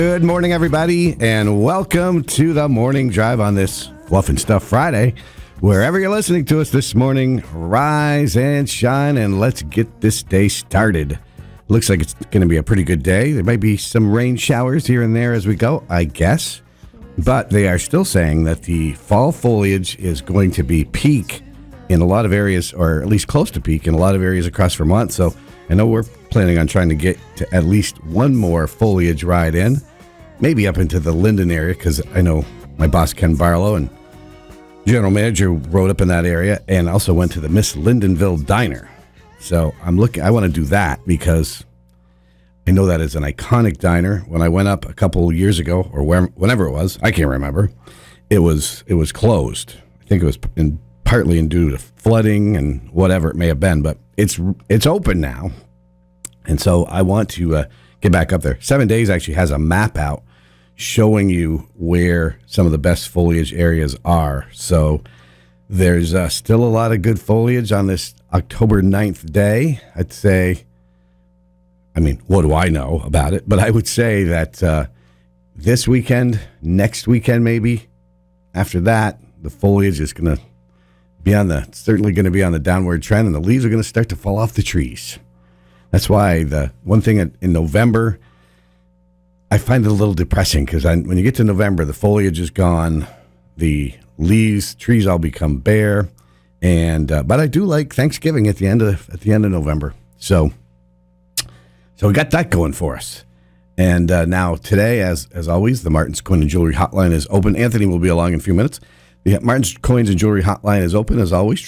Good morning, everybody, and welcome to the Morning Drive on this Fluff and Stuff Friday. Wherever you're listening to us this morning, rise and shine, and let's get this day started. Looks like it's going to be a pretty good day. There might be some rain showers here and there as we go, I guess. But they are still saying that the fall foliage is going to be peak in a lot of areas, or at least close to peak in a lot of areas across Vermont. So I know we're planning on trying to get to at least one more foliage ride in, maybe up into the Linden area, because I know my boss Ken Barlow and general manager rode up in that area, and also went to the Miss Lindenville Diner. So I want to do that because I know that is an iconic diner. When I went up a couple years ago, or whenever it was, I can't remember, it was closed. I think it was partly due to flooding and whatever it may have been, but it's open now. And so I want to get back up there. 7 Days actually has a map out showing you where some of the best foliage areas are. So there's still a lot of good foliage on this October 9th day. I'd say, I mean, what do I know about it? But I would say that this weekend, next weekend maybe, after that, the foliage is going to be certainly going to be on the downward trend, and the leaves are going to start to fall off the trees. That's why the one thing in November, I find it a little depressing, because when you get to November, the foliage is gone, the leaves, trees all become bare, and but I do like Thanksgiving at the end of November. So we got that going for us. And now today, as always, the Martin's Coin and Jewelry Hotline is open. Anthony will be along in a few minutes. The Martin's Coins and Jewelry Hotline is open, as always,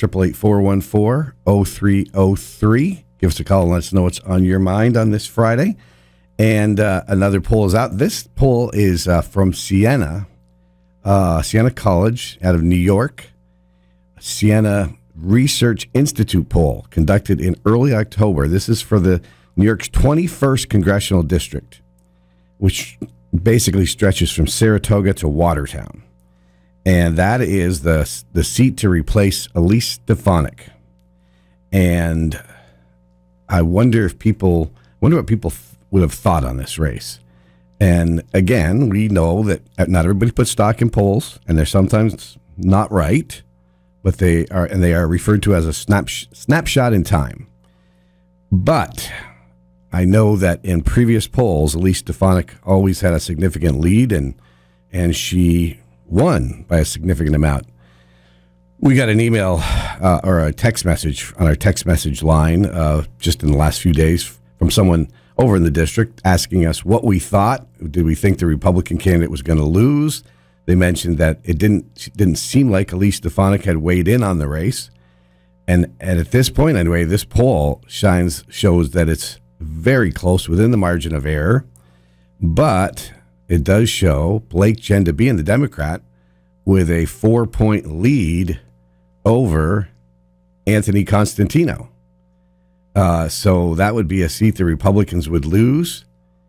888-414-0303. Give us a call and let us know what's on your mind on this Friday. And another poll is out. This poll is from Siena College out of New York. Siena Research Institute poll conducted in early October. This is for the New York's 21st Congressional District, which basically stretches from Saratoga to Watertown. And that is the seat to replace Elise Stefanik. And I wonder what people would have thought on this race. And again, we know that not everybody puts stock in polls, and they're sometimes not right, but they are referred to as a snapshot in time. But I know that in previous polls, Elise Stefanik always had a significant lead, and she won by a significant amount. We got an email or a text message on our text message line just in the last few days from someone over in the district asking us what we thought. Did we think the Republican candidate was going to lose? They mentioned that it didn't seem like Elise Stefanik had weighed in on the race. And at this point, anyway, this poll shows that it's very close within the margin of error. But it does show Blake Gendabien, the Democrat, with a 4-point lead over Anthony Constantino. So that would be a seat the Republicans would lose.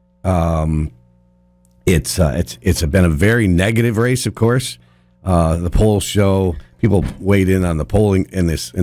It's been a very negative race, of course. The polls show people weighed in on the polling in this